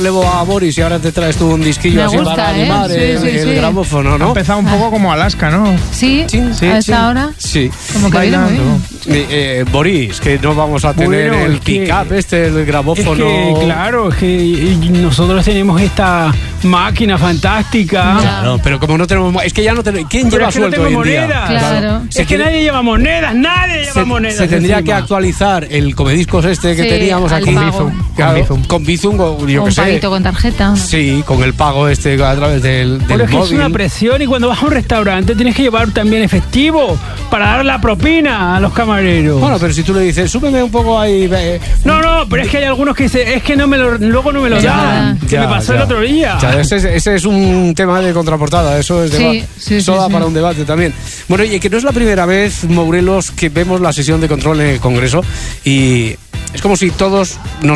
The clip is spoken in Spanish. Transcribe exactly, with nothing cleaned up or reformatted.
Levo a Boris y ahora te traes tú un disquillo Me así gusta, para ¿eh? animar Sí, el, sí, el sí. gramófono, ¿no? Ha empezado un poco como Alaska, ¿no? Sí, Sí, sí, a esta sí. hora. Sí. Como que viene muy Bailando. bien. Eh, eh, Boris, que no vamos a tener Bueno, el es que- pick-up este, el Es gramófono. que, claro, es que y nosotros tenemos esta máquina fantástica. Claro, pero como no tenemos... mo- Es que ya no tenemos... ¿Quién Pero lleva es que no suelto tengo hoy en día? monedas. Claro. Se Es que tiene- nadie lleva monedas, nadie lleva Se, monedas. se tendría encima. que actualizar el comediscos este que Sí, teníamos al aquí. pago. Claro, Con Bizum. con Bizum, o yo O qué un sé. paguito con tarjeta. Sí, con el pago este a través del, del Pero es que es móvil. una presión y cuando vas a un restaurante tienes que llevar también efectivo para dar la propina a los camareros. Bueno, pero si tú le dices, súbeme un poco ahí... ve- no, no, pero es que hay algunos que dicen, es que no me lo, luego no me lo Ya, dan. Que ya, me pasó ya. el otro día. Ya, ese, es- ese es un tema de contraportada, eso es Sí, deba- sí, sí, eso da sí. para un debate también. Bueno, y que no es la primera vez, Morelos, que vemos la sesión de control en el Congreso y es como si todos nos